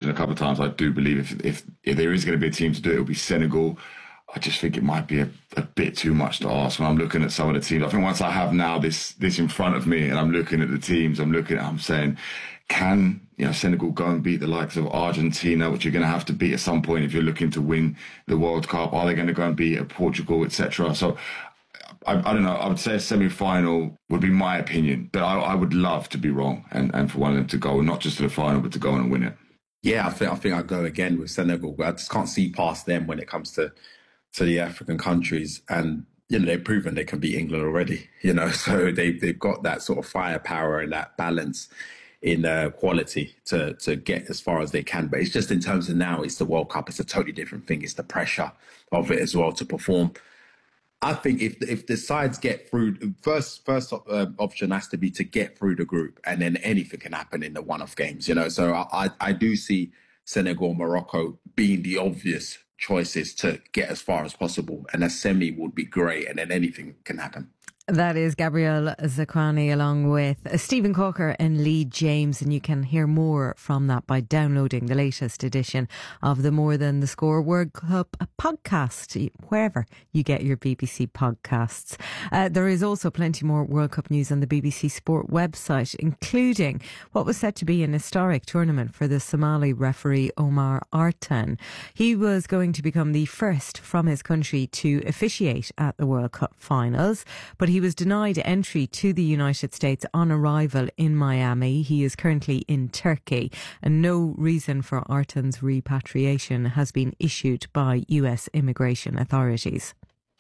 mentioned a couple of times, I do believe if there is going to be a team to do it, it'll be Senegal. I just think it might be a bit too much to ask when I'm looking at some of the teams. I think once I have now this in front of me and I'm looking at the teams, I'm saying, can Senegal go and beat the likes of Argentina, which you're going to have to beat at some point if you're looking to win the World Cup? Are they going to go and beat Portugal, etc.? So I don't know. I would say a semi-final would be my opinion, but I would love to be wrong and for one of them to go not just to the final, but to go on and win it. Yeah, I think I'd go again with Senegal. I just can't see past them when it comes to the African countries, and they've proven they can beat England already. So they've got that sort of firepower and that balance in quality to get as far as they can. But it's just in terms of now, it's the World Cup. It's a totally different thing. It's the pressure of it as well to perform. I think if the sides get through, first option has to be to get through the group, and then anything can happen in the one-off games. So I do see Senegal, Morocco being the obvious choices to get as far as possible, and a semi would be great, and then anything can happen. That is Gabriel Zakuani along with Stephen Corker and Lee James, and you can hear more from that by downloading the latest edition of the More Than the Score World Cup podcast, wherever you get your BBC podcasts. There is also plenty more World Cup news on the BBC Sport website, including what was said to be an historic tournament for the Somali referee Omar Artan. He was going to become the first from his country to officiate at the World Cup finals, but he was denied entry to the United States on arrival in Miami. He is currently in Turkey, and no reason for Artan's repatriation has been issued by US immigration authorities.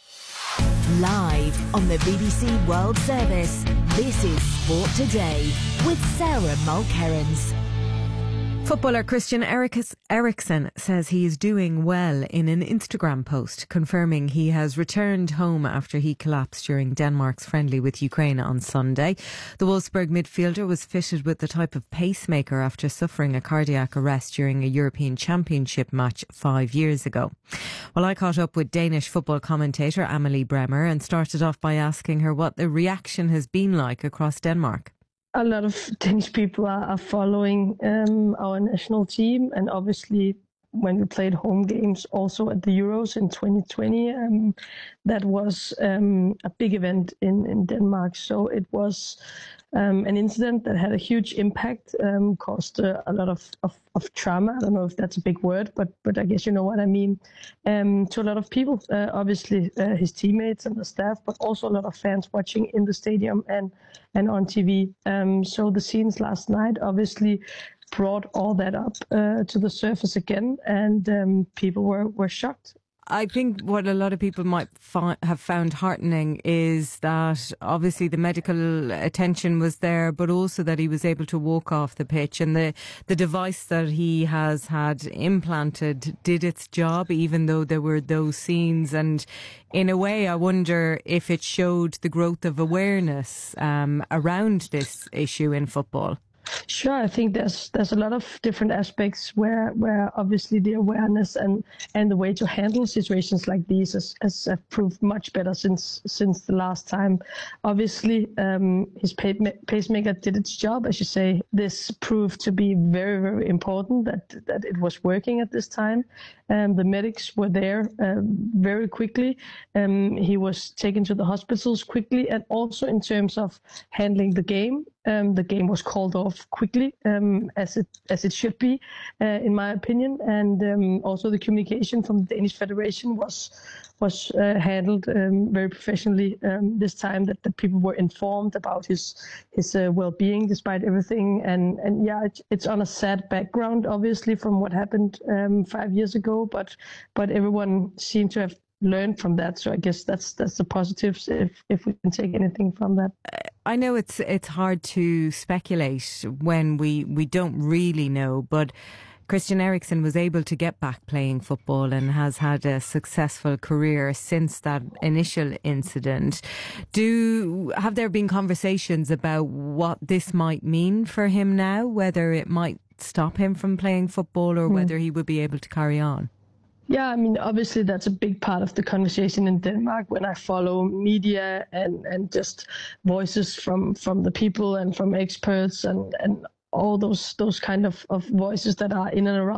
Live on the BBC World Service, this is Sport Today with Sarah Mulkerrins. Footballer Christian Eriksen says he is doing well in an Instagram post, confirming he has returned home after he collapsed during Denmark's friendly with Ukraine on Sunday. The Wolfsburg midfielder was fitted with the type of pacemaker after suffering a cardiac arrest during a European Championship match 5 years ago. Well, I caught up with Danish football commentator Amelie Bremer and started off by asking her what the reaction has been like across Denmark. A lot of Danish people are following our national team, and obviously when we played home games also at the Euros in 2020, that was a big event in Denmark. So it was an incident that had a huge impact, caused a lot of trauma. I don't know if that's a big word, but I guess you know what I mean. To a lot of people, obviously his teammates and the staff, but also a lot of fans watching in the stadium and on TV. So the scenes last night obviously brought all that up to the surface again, and people were shocked. I think what a lot of people might have found heartening is that obviously the medical attention was there, but also that he was able to walk off the pitch, and the device that he has had implanted did its job, even though there were those scenes. And in a way, I wonder if it showed the growth of awareness around this issue in football. Sure, I think there's a lot of different aspects where obviously the awareness and the way to handle situations like these has proved much better since the last time. Obviously, his pacemaker did its job, as you say. This proved to be very, very important that it was working at this time. The medics were there very quickly. He was taken to the hospitals quickly, and also in terms of handling the game. The game was called off quickly, as it should be, in my opinion. And also the communication from the Danish Federation was handled very professionally this time. That the people were informed about his well-being despite everything. And yeah, it's on a sad background, obviously, from what happened 5 years ago. But everyone seemed to have learned from that. So I guess that's the positives if we can take anything from that. I know it's hard to speculate when we don't really know, but Christian Eriksen was able to get back playing football and has had a successful career since that initial incident. Have there been conversations about what this might mean for him now, whether it might stop him from playing football or whether he would be able to carry on? Yeah, I mean, obviously that's a big part of the conversation in Denmark when I follow media and just voices from the people and from experts and all those kind of voices that are in and around